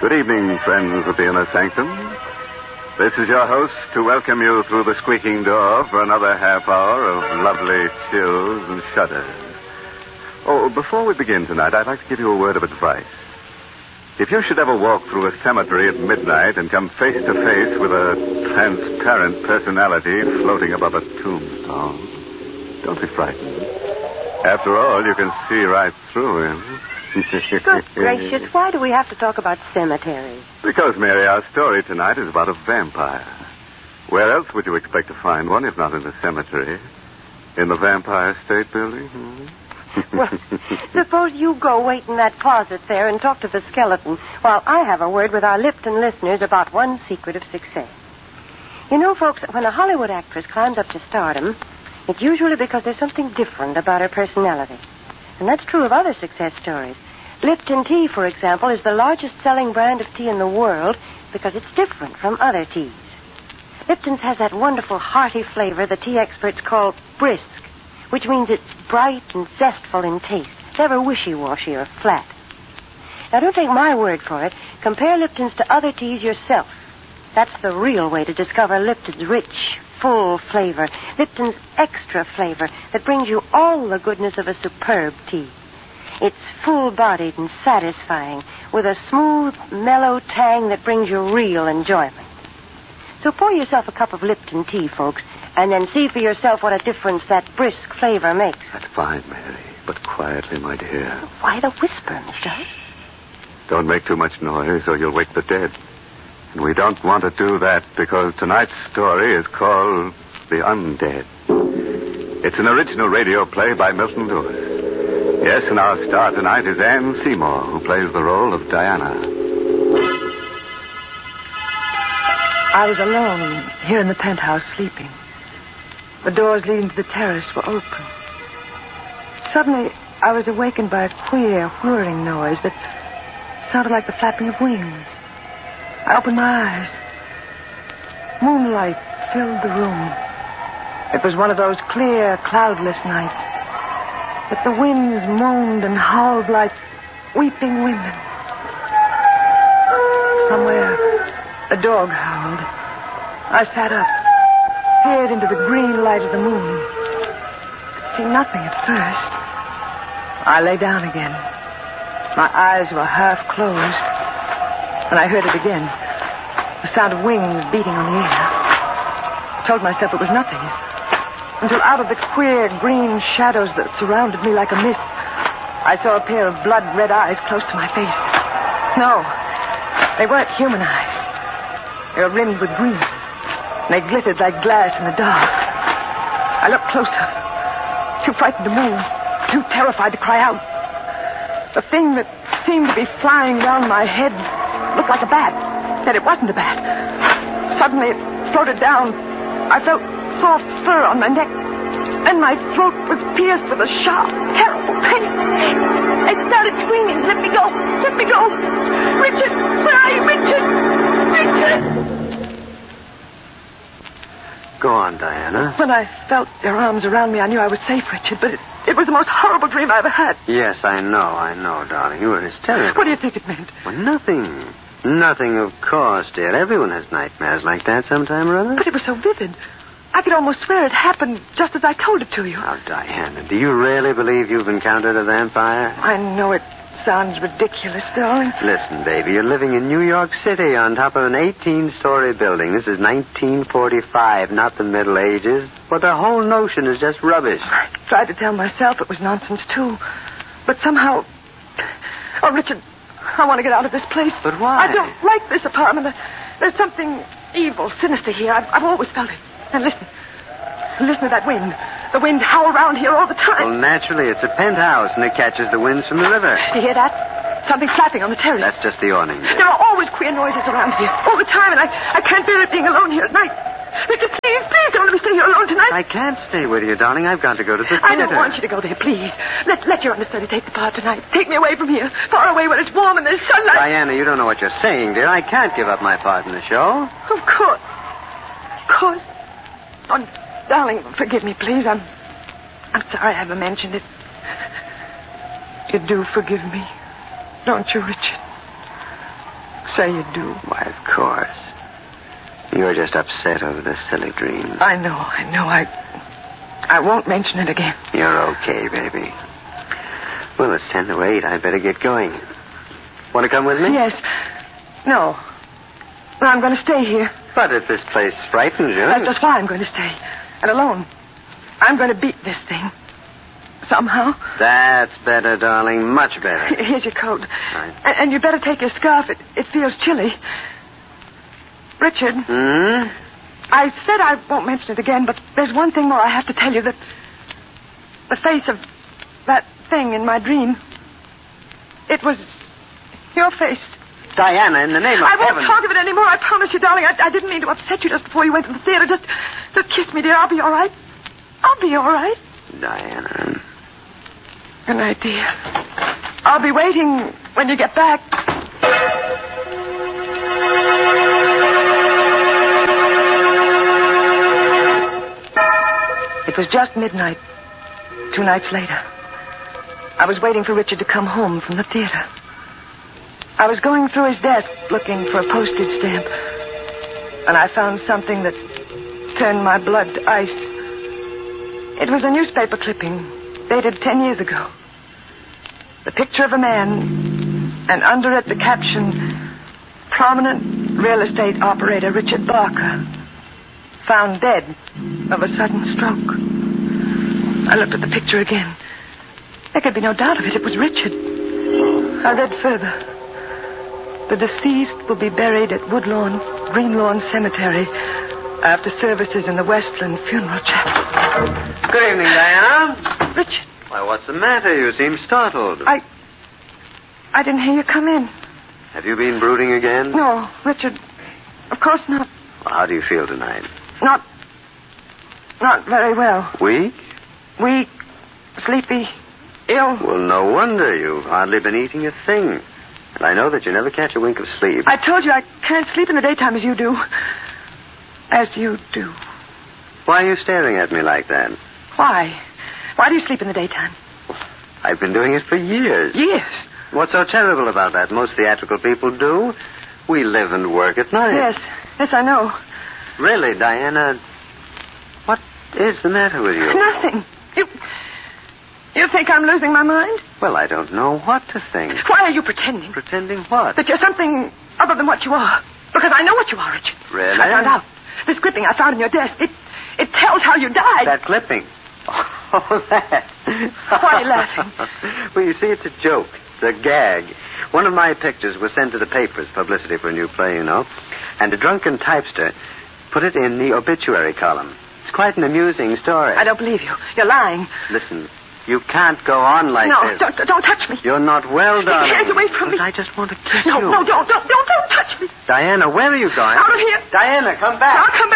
Good evening, friends of the Inner Sanctum. This is your host to welcome you through the squeaking door for another half hour of lovely chills and shudders. Oh, before we begin tonight, I'd like to give you a word of advice. If you should ever walk through a cemetery at midnight and come face to face with a transparent personality floating above a tombstone, don't be frightened. After all, you can see right through him. Good gracious, why do we have to talk about cemeteries? Because, Mary, our story tonight is about a vampire. Where else would you expect to find one if not in a cemetery? In the Vampire State Building? Well, suppose you go wait in that closet there and talk to the skeleton while I have a word with our Lipton listeners about one secret of success. You know, folks, when a Hollywood actress climbs up to stardom, it's usually because there's something different about her personality. And that's true of other success stories. Lipton Tea, for example, is the largest selling brand of tea in the world because it's different from other teas. Lipton's has that wonderful hearty flavor the tea experts call brisk, which means it's bright and zestful in taste, never wishy-washy or flat. Now, don't take my word for it. Compare Lipton's to other teas yourself. That's the real way to discover Lipton's rich, full flavor, Lipton's extra flavor that brings you all the goodness of a superb tea. It's full-bodied and satisfying, with a smooth, mellow tang that brings you real enjoyment. So pour yourself a cup of Lipton tea, folks, and then see for yourself what a difference that brisk flavor makes. That's fine, Mary, but quietly, my dear. Why the whisper, Mr. Hunt? Don't make too much noise or you'll wake the dead. And we don't want to do that because tonight's story is called The Undead. It's an original radio play by Milton Lewis. Yes, and our star tonight is Anne Seymour, who plays the role of Diana. I was alone here in the penthouse sleeping. The doors leading to the terrace were open. Suddenly, I was awakened by a queer, whirring noise that sounded like the flapping of wings. I opened my eyes. Moonlight filled the room. It was one of those clear, cloudless nights that the winds moaned and howled like weeping women. Somewhere, a dog howled. I sat up, peered into the green light of the moon. Could see nothing at first. I lay down again. My eyes were half closed, and I heard it again. The sound of wings beating on the air. I told myself it was nothing, until out of the queer green shadows that surrounded me like a mist, I saw a pair of blood-red eyes close to my face. No, they weren't human eyes. They were rimmed with green. They glittered like glass in the dark. I looked closer, too frightened to move, too terrified to cry out. The thing that seemed to be flying round my head looked like a bat, yet it wasn't a bat. Suddenly it floated down. I felt soft fur on my neck, and my throat was pierced with a sharp, terrible pain. I started screaming, "Let me go! Let me go! Richard! Where are you, Richard? Richard!" Go on, Diana. When I felt your arms around me, I knew I was safe, Richard, but it was the most horrible dream I ever had. Yes, I know, darling. You were hysterical. What do you think it meant? Well, nothing. Nothing, of course, dear. Everyone has nightmares like that sometime or other. But it was so vivid. I could almost swear it happened just as I told it to you. Now, Diana, do you really believe you've encountered a vampire? I know it sounds ridiculous, darling. Listen, baby, you're living in New York City on top of an 18-story building. This is 1945, not the Middle Ages. But the whole notion is just rubbish. I tried to tell myself it was nonsense, too. But somehow... Oh, Richard, I want to get out of this place. But why? I don't like this apartment. There's something evil, sinister here. I've always felt it. And listen. Listen to that wind. The wind howl around here all the time. Well, naturally, it's a penthouse, and it catches the winds from the river. You hear that? Something flapping on the terrace. That's just the awning. There are always queer noises around here, all the time, and I can't bear it being alone here at night. Richard, please don't let me stay here alone tonight. I can't stay with you, darling. I've got to go to the theater. I don't want you to go there, please. Let your understudy take the part tonight. Take me away from here, far away where it's warm and there's sunlight. Diana, you don't know what you're saying, dear. I can't give up my part in the show. Of course. Of course. Oh, darling, forgive me, please. I'm sorry I ever mentioned it. You do forgive me, don't you, Richard? say you do. Why, of course. You're just upset over this silly dream. I know. I won't mention it again. You're okay, baby. Well, it's 10 to 8. I'd better get going. Want to come with me? Yes. No. Well, I'm going to stay here. But if this place frightens you... That's just why I'm going to stay. And alone. I'm going to beat this thing. Somehow. That's better, darling. Much better. Here's your coat. Right. And you'd better take your scarf. It feels chilly. Richard. Hmm? I said I won't mention it again, but there's one thing more I have to tell you. That the face of that thing in my dream, it was your face. Diana, in the name of I won't heaven... talk of it anymore, I promise you, darling. I didn't mean to upset you just before you went to the theater. Just kiss me, dear. I'll be all right. I'll be all right. Diana. Good night, dear. I'll be waiting when you get back. It was just midnight, 2 nights later. I was waiting for Richard to come home from the theater. I was going through his desk looking for a postage stamp, and I found something that turned my blood to ice. It was a newspaper clipping dated 10 years ago. The picture of a man, and under it the caption, "Prominent real estate operator Richard Barker, found dead of a sudden stroke." I looked at the picture again. There could be no doubt of it. It was Richard. I read further. The deceased will be buried at Woodlawn, Greenlawn Cemetery after services in the Westland Funeral Chapel. Good evening, Diana. Richard. Why, what's the matter? You seem startled. I didn't hear you come in. Have you been brooding again? No, Richard. Of course not. Well, how do you feel tonight? Not very well. Weak? Weak, sleepy, ill. Well, no wonder. You've hardly been eating a thing. And I know that you never catch a wink of sleep. I told you I can't sleep in the daytime as you do. As you do. Why are you staring at me like that? Why? Why do you sleep in the daytime? I've been doing it for years. Years? What's so terrible about that? Most theatrical people do. We live and work at night. Yes, I know. Really, Diana, what is the matter with you? Nothing. You think I'm losing my mind? Well, I don't know what to think. Why are you pretending? Pretending what? That you're something other than what you are. Because I know what you are, Richard. Really? I found out. This clipping I found in your desk, it tells how you died. That clipping? Oh, that. Why are you laughing? Well, you see, it's a joke. It's a gag. One of my pictures was sent to the papers, publicity for a new play, you know. And a drunken typester put it in the obituary column. It's quite an amusing story. I don't believe you. You're lying. Listen, you can't go on like this. No, don't touch me. You're not well, darling. Get your hands away from me. But I just want to kiss No, you. don't touch me. Diana, where are you going? Out of here. Diana, come back. I'll come back.